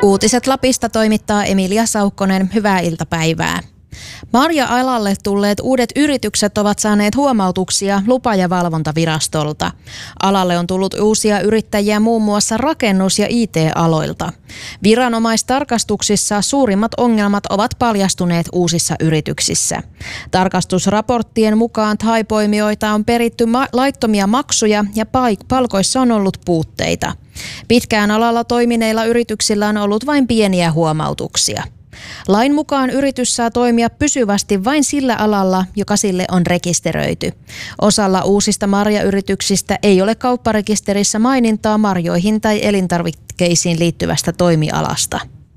Uutiset Lapista toimittaa Emilia Saukkonen. Hyvää iltapäivää. Marja-alalle tulleet uudet yritykset ovat saaneet huomautuksia lupa- ja valvontavirastolta. Alalle on tullut uusia yrittäjiä muun muassa rakennus- ja IT-aloilta. Viranomaistarkastuksissa suurimmat ongelmat ovat paljastuneet uusissa yrityksissä. Tarkastusraporttien mukaan thai-poimijoita on peritty laittomia maksuja ja palkoissa on ollut puutteita. Pitkään alalla toimineilla yrityksillä on ollut vain pieniä huomautuksia. Lain mukaan yritys saa toimia pysyvästi vain sillä alalla, joka sille on rekisteröity. Osalla uusista marjayrityksistä ei ole kaupparekisterissä mainintaa marjoihin tai elintarvikkeisiin liittyvästä toimialasta.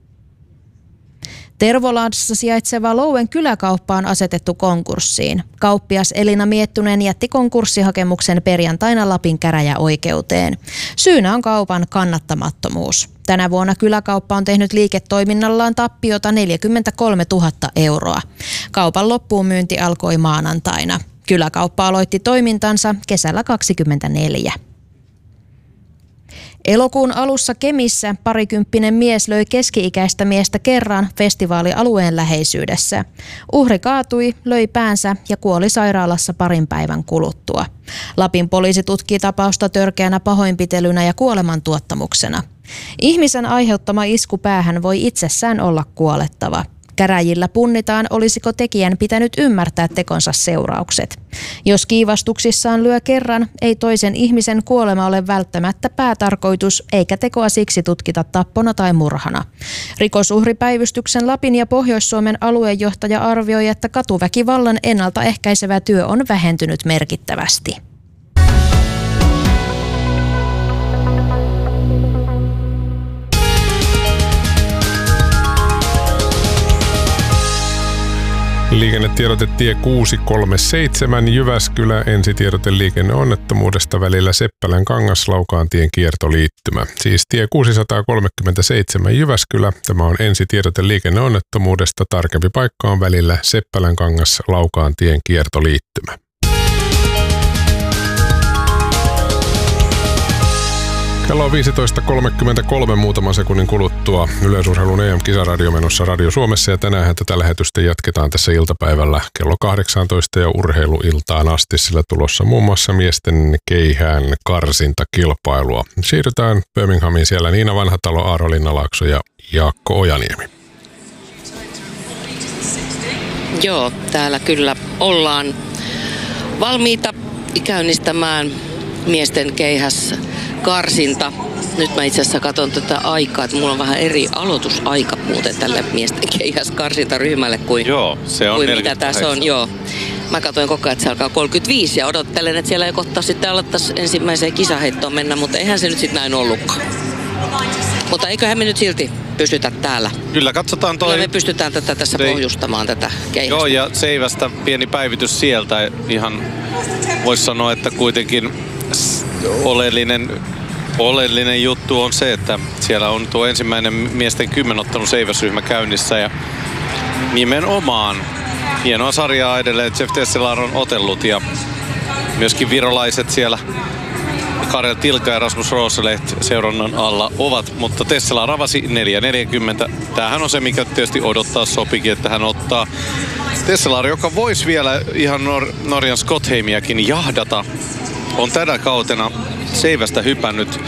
Tervolassa sijaitseva Louen kyläkauppa on asetettu konkurssiin. Kauppias Elina Miettunen jätti konkurssihakemuksen perjantaina Lapin käräjäoikeuteen. Syynä on kaupan kannattamattomuus. Tänä vuonna kyläkauppa on tehnyt liiketoiminnallaan tappiota 43 000 euroa. Kaupan loppuun myynti alkoi maanantaina. Kyläkauppa aloitti toimintansa kesällä 2024. Elokuun alussa Kemissä parikymppinen mies löi keski-ikäistä miestä kerran festivaalialueen läheisyydessä. Uhri kaatui, löi päänsä ja kuoli sairaalassa parin päivän kuluttua. Lapin poliisi tutkii tapausta törkeänä pahoinpitelynä ja kuolemantuottamuksena. Ihmisen aiheuttama isku päähän voi itsessään olla kuolettava. Käräjillä punnitaan, olisiko tekijän pitänyt ymmärtää tekonsa seuraukset. Jos kiivastuksissaan lyö kerran, ei toisen ihmisen kuolema ole välttämättä päätarkoitus, eikä tekoa siksi tutkita tappona tai murhana. Rikosuhripäivystyksen Lapin ja Pohjois-Suomen aluejohtaja arvioi, että katuväkivallan ennaltaehkäisevä työ on vähentynyt merkittävästi. Liikennetiedote tie 637 Jyväskylä, ensitiedote liikenneonnettomuudesta välillä Seppälän Kangas Laukaantien kiertoliittymä. Siis tie 637 Jyväskylä, tämä on ensitiedote liikenneonnettomuudesta, tarkempi paikka on välillä Seppälän Kangas Laukaantien kiertoliittymä. Kello on 15.33 muutaman sekunnin kuluttua. Yleisurheilun EM-kisaradio menossa Radio Suomessa ja tänään tätä lähetystä jatketaan tässä iltapäivällä kello 18 ja urheiluiltaan asti, sillä tulossa muun muassa miesten keihään karsintakilpailua. Siirrytään Birminghamiin, siellä Niina Vanhatalo, Aaro Linnalaakso ja Jaakko Ojaniemi. Joo, täällä kyllä ollaan valmiita käynnistämään miesten keihäs karsinta. Nyt mä itse asiassa katson tätä aikaa, että mulla on vähän eri aloitusaika muuten tälle miesten keihäskarsintaryhmälle kuin, se on kuin mitä tässä on. Joo. Mä katsoin koko ajan, että se alkaa 35 ja odottelen, että siellä ei kohta sitten alettaisiin ensimmäiseen kisaheittoon mennä, mutta eihän se nyt sitten näin ollutkaan. Mutta eiköhän me nyt silti pysytä täällä. Kyllä, katsotaan toi. Kyllä me pystytään tätä tässä pohjustamaan tätä keihästä. Joo, ja Seivästä pieni päivitys sieltä. Ihan voisi sanoa, että kuitenkin oleellinen juttu on se, että siellä on tuo ensimmäinen miesten 10 ottanut Seiväsryhmä käynnissä ja nimenomaan hienoa sarjaa edelleen Jeff Tesselar on otellut ja myöskin virolaiset siellä Karel Tilka ja Rasmus Rooselehti seurannan alla ovat, mutta Tesselar avasi 4.40. Tämähän on se, mikä tietysti odottaa sopikin, että hän ottaa Tesselar, joka voisi vielä ihan Norjan Skottheimiakin jahdata. On tänä kautena Seivästä hypännyt 4.61, 4.62,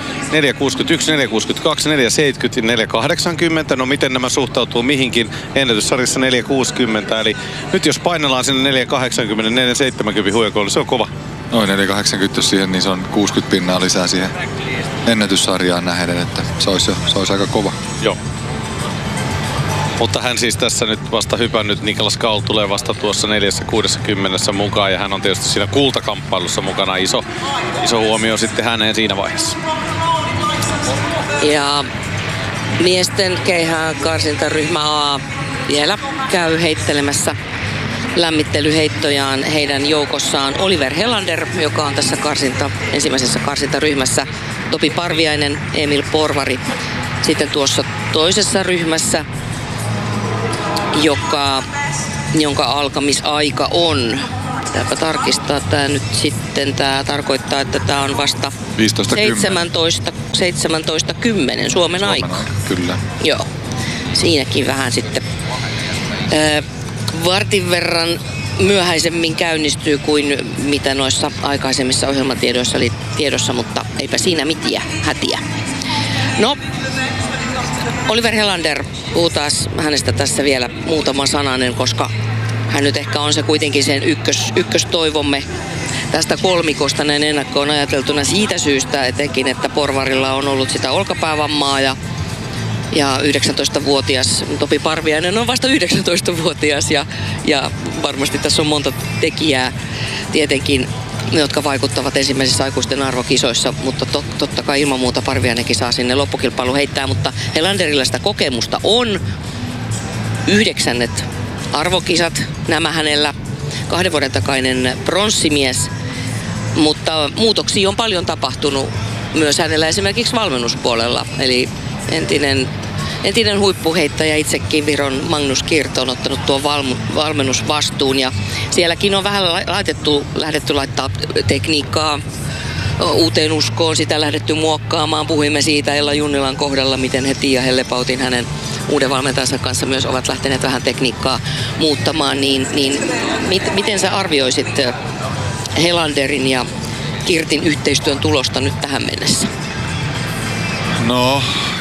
4.70 ja 4.80. No miten nämä suhtautuu mihinkin? Ennätyssarjassa 4.60. Eli nyt jos painellaan sinne 4.80, 4.70 huijakoille, se on kova. Noin 4.80 siihen, niin se on 60 pinnaa lisää siihen ennätyssarjaan nähden, että se olisi aika kova. Joo. Mutta hän siis tässä nyt vasta hypännyt, Niklas Kaul tulee vasta tuossa 4.60 mukaan ja hän on tietysti siinä kultakamppailussa mukana. Iso huomio sitten häneen siinä vaiheessa. Ja miesten keihään karsintaryhmä A vielä käy heittelemässä lämmittelyheittojaan. Heidän joukossaan Oliver Helander, joka on tässä ensimmäisessä karsintaryhmässä, Topi Parviainen, Emil Porvari. Sitten tuossa toisessa ryhmässä, jonka alkamisaika on Pitääpä tarkistaa tää nyt sitten. Tää tarkoittaa, että tää on vasta 17:10 Suomen aika. Kyllä. Joo. Siinäkin vähän sitten vartin verran myöhäisemmin käynnistyy kuin mitä noissa aikaisemmissa ohjelmatiedoissa oli tiedossa, mutta eipä siinä mitään hätiä. No, Oliver Helander, puhutaan hänestä tässä vielä muutama sananen, koska hän nyt ehkä on se kuitenkin sen ykköstoivomme tästä kolmikosta näin ennakkoon ajateltuna siitä syystä etenkin, että Porvarilla on ollut sitä olkapäävammaa ja 19-vuotias Topi Parviainen on vasta 19-vuotias ja varmasti tässä on monta tekijää tietenkin, jotka vaikuttavat ensimmäisissä aikuisten arvokisoissa, mutta totta kai ilman muuta Parviainenkin saa sinne loppukilpailu heittää, mutta Helanderilla sitä kokemusta on 9. arvokisat, nämä hänellä 2 vuoden takainen pronssimies, mutta muutoksia on paljon tapahtunut myös hänellä esimerkiksi valmennuspuolella, eli entinen huippuheittäjä itsekin Viron Magnus Kirt on ottanut tuon valmennusvastuun ja sielläkin on vähän lähdetty laittaa tekniikkaa uuteen uskoon, sitä lähdetty muokkaamaan. Puhuimme siitä Ella Junnilan kohdalla, miten he Tiia Hellepautin hänen uuden valmentajansa kanssa myös ovat lähteneet vähän tekniikkaa muuttamaan, niin miten sä arvioisit Helanderin ja Kirtin yhteistyön tulosta nyt tähän mennessä? No,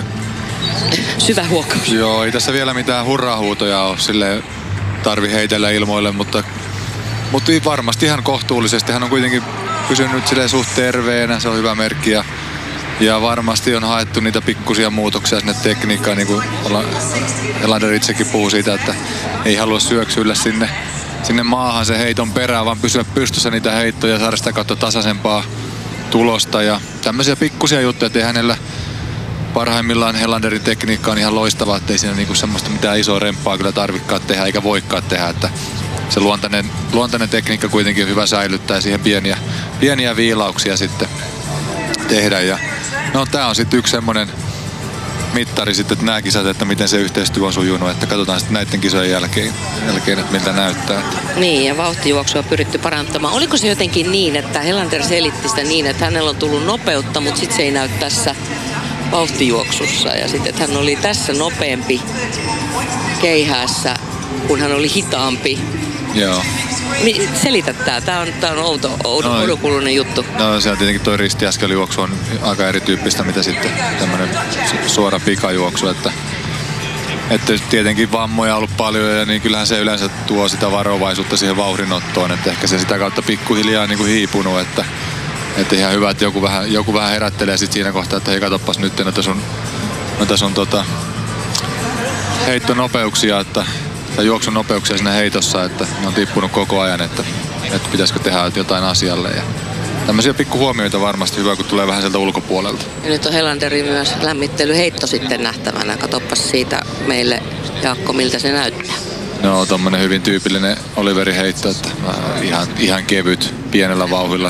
syvä huokkaus. Joo, ei tässä vielä mitään hurrahuutoja ole, sille tarvi heitellä ilmoille, mutta varmasti ihan kohtuullisesti. Hän on kuitenkin pysynyt silleen suht terveenä, se on hyvä merkki ja varmasti on haettu niitä pikkusia muutoksia sinne tekniikkaan, niin kuin Helander itsekin puhuu siitä, että ei halua syöksyillä sinne maahan se heiton perään, vaan pysyä pystyssä niitä heittoja ja saada sitä kautta tasaisempaa tulosta ja tämmöisiä pikkusia juttuja, että ei hänellä parhaimmillaan Helanderin tekniikka on ihan loistava, ettei siinä niinku semmoista mitään isoa remppaa kyllä tarvikaan tehdä eikä voikaan tehdä, että se luontainen tekniikka kuitenkin on hyvä säilyttää ja siihen pieniä viilauksia sitten tehdä ja no tää on sitten yksi semmonen mittari sitten, että nämä kisat, että miten se yhteistyö on sujunut, että katsotaan sitten näiden kisojen jälkeen että miltä näyttää. Niin, ja vauhtijuoksua on pyritty parantamaan. Oliko se jotenkin niin, että Helander selitti sitä niin, että hänellä on tullut nopeutta, mutta sitten se ei näy tässä vauhtijuoksussa ja sitten, että hän oli tässä nopeampi keihäässä, kun hän oli hitaampi. Joo. Selitä tää. Tää on oudokulunen juttu. No se on tietenkin toi ristiäskelyjuoksu on aika erityyppistä, mitä sitten tämmönen suora pikajuoksu, että tietenkin vammoja on ollut paljon ja niin kyllähän se yleensä tuo sitä varovaisuutta siihen vauhdinottoon, että ehkä se sitä kautta pikkuhiljaa niin kuin hiipunut, että ihan hyvä, että joku vähän herättelee sit siinä kohtaa, että hei katoppas nyt noita sun heittonopeuksia, tai juoksun nopeuksia siinä heitossa, että ne on tippunut koko ajan, että pitäisikö tehdä jotain asialle. Ja tämmöisiä pikkuhuomioita varmasti hyvä, kun tulee vähän sieltä ulkopuolelta. Ja nyt on Helanderin myös lämmittelyheitto sitten nähtävänä. Katoppas siitä meille, Jaakko, miltä se näyttää. No, tommonen hyvin tyypillinen Oliverin heitto, että ihan kevyt, pienellä vauhdilla.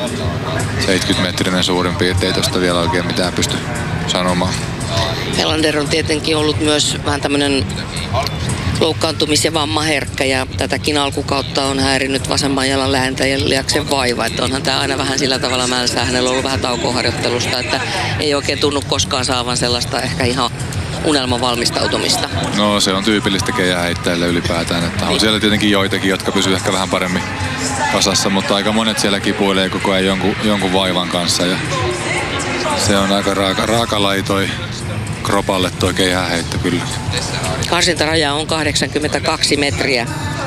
70-metrinen suurin piirtein, tosta vielä oikein mitään pysty sanomaan. Helander on tietenkin ollut myös vähän tämmönen loukkaantumis- ja vammaherkkä ja tätäkin alkukautta on häirinyt vasemman jalan lääntä ja liaksen vaiva, että onhan tää aina vähän sillä tavalla mälsää. Hänellä on ollut vähän taukoharjoittelusta, että ei oikein tunnu koskaan saavan sellaista ehkä ihan unelman valmistautumista. No se on tyypillistä keihääheittäjille ylipäätään, että on siellä tietenkin joitakin, jotka pysyvät ehkä vähän paremmin kasassa, mutta aika monet siellä kipuilee koko ajan jonkun vaivan kanssa ja se on aika raaka laji toi kropalle toi keihääheitto kyllä. Karsintaraja on 82 metriä.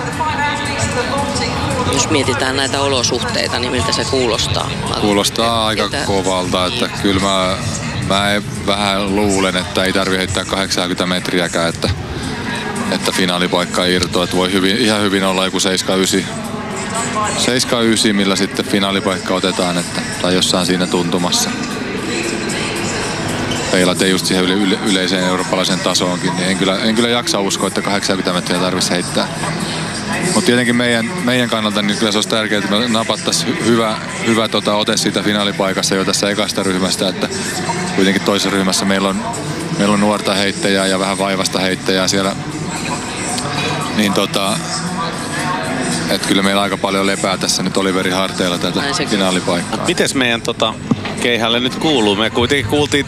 Jos mietitään näitä olosuhteita, niin miltä se kuulostaa? Kuulostaa aika kovalta, että kyllä mä vähän luulen, että ei tarvitse heittää 80 metriäkään, että finaalipaikka irtoaa, että voi ihan hyvin olla joku 7-9, millä sitten finaalipaikka otetaan, tai jossain siinä tuntumassa. Peilaten just siihen yleiseen eurooppalaiseen tasoonkin, niin en kyllä jaksa uskoa, että 80 metriä tarvitsisi heittää. Mutta tietenkin meidän kannalta niin kyllä se olisi tärkeää, että me napattaisiin hyvä ote siitä finaalipaikassa jo tässä ekasta ryhmästä, että kuitenkin toisessa ryhmässä meillä on nuorta heittäjää ja vähän vaivasta heittäjää siellä. Niin Et kyllä meillä aika paljon lepää tässä nyt Oliverin harteilla tätä finaalipaikkaa. Mites meidän keihälle nyt kuuluu? Me kuitenkin kuultiin